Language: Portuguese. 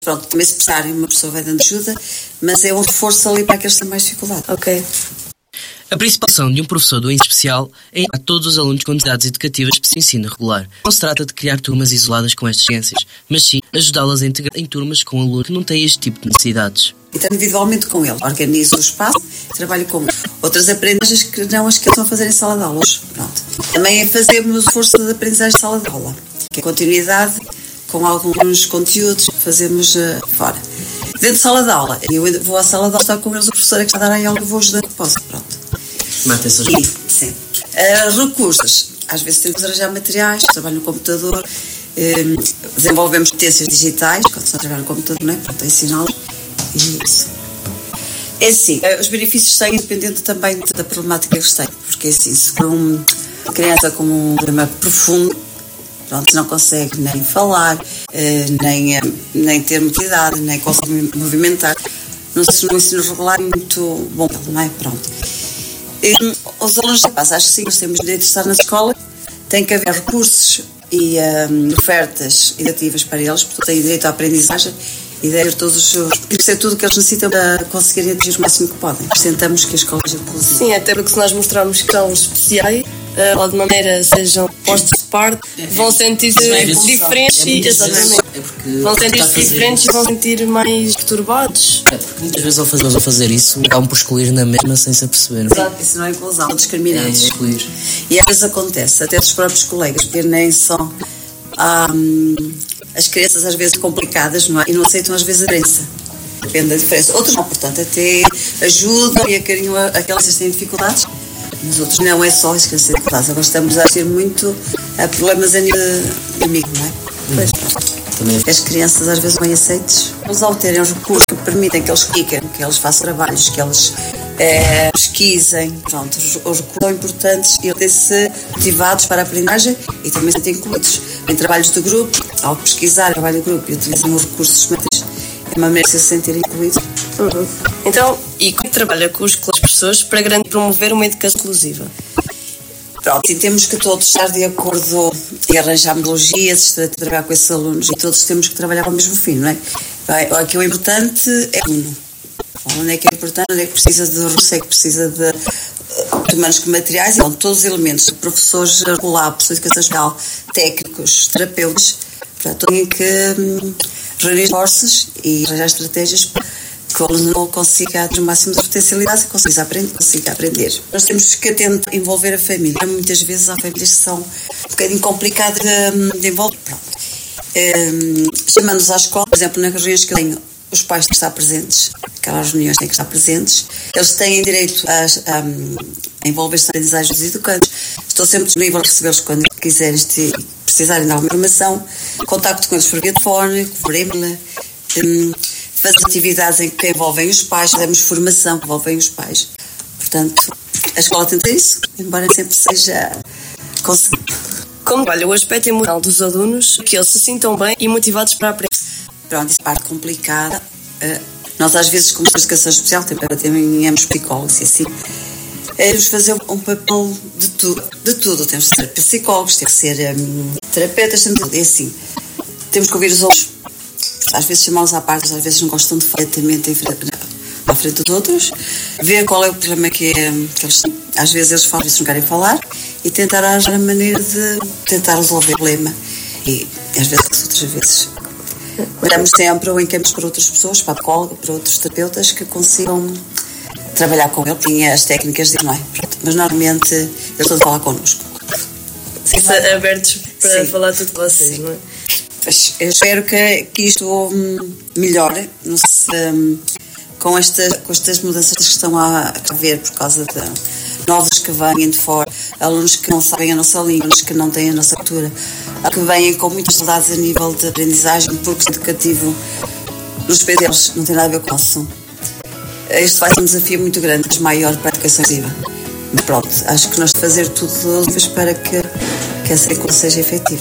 Pronto, também se precisarem, uma pessoa vai dando ajuda, mas é um reforço ali para aqueles que têm mais dificuldade. Ok. A principal ação de um professor do ensino especial é a todos os alunos com necessidades educativas de ensino regular. Não se trata de criar turmas isoladas com estas ciências, mas sim ajudá-las a integrar em turmas com alunos que não têm este tipo de necessidades. E também individualmente com ele. Organizo o espaço, trabalho com outras aprendizagens que não as que eles estão a fazer em sala de aulas. Pronto. Também fazemos força de aprendizagem de sala de aula, que é continuidade com alguns conteúdos que fazemos fora. Dentro de sala de aula, eu vou à sala de aula estar com eles, o professor é que está a dar aí algo, eu vou ajudar que posso. Pronto. Mata essas Sim. Recursos. Às vezes temos que arranjar materiais, trabalho no computador, desenvolvemos competências digitais, quando se trabalha no computador, não é? Pronto, ensiná-los. E isso. É assim, os benefícios saem dependendo também da problemática que eles têm, porque assim, se for uma criança com um problema profundo, pronto, não consegue nem falar, nem ter motilidade, nem consegue movimentar, não se no ensino regular é muito bom, não é? Pronto. Os alunos, acho que sim, nós temos direito de estar na escola, tem que haver recursos e ofertas educativas para eles, portanto têm direito à aprendizagem e deve ter todos os seus. Isso é tudo que eles necessitam para conseguirem atingir o máximo que podem. Tentamos que a escola seja inclusiva. Sim, até porque se nós mostrarmos que são especiais, ou de maneira sejam postos de parte, vão sentir-se diferentes e exatamente. Vão sentir-se diferentes e vão sentir mais perturbados. Porque muitas vezes ao fazer isso, acabam por excluir na mesma sem se aperceber. Exato, isso não é inclusão, são discriminados. É excluir. E às vezes acontece, até dos próprios colegas, porque nem são. As crianças às vezes complicadas, não é? E não aceitam às vezes a diferença. Depende da diferença. Outros não, portanto, até ajudam e acarinham aquelas que têm dificuldades. Mas outros não é só as crianças têm dificuldades. Agora estamos a ter muito problemas a nível de amigo, não é? Pois, também. As crianças às vezes bem aceites. Eles ao terem os recursos que permitem que eles cliquem, que eles façam trabalhos, que eles pesquisem, pronto, os recursos são importantes e eles têm-se motivados para a aprendizagem e também se sentem incluídos. Em trabalhos de grupo, ao pesquisar trabalho de grupo e utilizam os recursos materiais, é uma maneira de se sentirem incluídos. Então, e como trabalha com as pessoas para promover uma educação inclusiva? Pronto, e temos que todos estar de acordo e arranjar metodologias, trabalhar com esses alunos e todos temos que trabalhar para o mesmo fim, não é? Aqui o importante é o aluno. O aluno é que é importante, onde é que precisa de recursos, é que precisa de humanos com materiais, então todos os elementos, professores regular, professores de educação especial, técnicos, terapeutas, portanto, têm que reunir esforços e arranjar estratégias para que o aluno consiga ter o máximo de potencialidade e consiga aprender. Nós temos que tentar envolver a família. Muitas vezes há famílias que são um bocadinho complicadas de envolver. Chamando-os à escola, por exemplo, nas reuniões que eu tenho, os pais têm que estar presentes, aquelas reuniões têm que estar presentes, eles têm direito a envolver-se na aprendizagem dos educantes. Estou sempre disponível a recebê-los quando quiserem precisarem de alguma informação, contacto com eles por via telefónica, por e-mail, fazer atividades em que envolvem os pais, damos formação que envolvem os pais. Portanto, a escola tenta isso, embora sempre seja conseguido. Como trabalha o aspecto emocional dos alunos, que eles se sintam bem e motivados para aprender? Pronto, isso é parte complicada. Nós às vezes, como educação especial, também somos psicólogos e assim, temos que fazer um papel de tudo. Temos que ser psicólogos, temos que ser terapeutas, e assim. Temos que ouvir os outros. Às vezes chamá-los à parte, às vezes não gostam de falar diretamente à frente dos outros, ver qual é o problema que eles têm. Às vezes eles falam, às vezes não querem falar, e tentar arranjar a maneira de tentar resolver o problema. E às vezes, outras vezes, olhamos sempre ou encaminhamos para outras pessoas, para a psicóloga, para outros terapeutas que consigam trabalhar com ele. Tem as técnicas de, não é? Mas normalmente eles estão a falar connosco. Abertos para falar tudo com vocês, não é? Eu espero que isto melhore, não sei se, com estas mudanças que estão a haver por causa de novos que vêm de fora, alunos que não sabem a nossa língua, alunos que não têm a nossa cultura, que vêm com muitas dificuldades a nível de aprendizagem, porque o educativo nos países deles não tem nada a ver com o nosso. Este vai ser um desafio muito grande, mas maior para a educação inclusiva. Mas pronto, acho que nós temos de fazer tudo para que essa educação seja efetiva.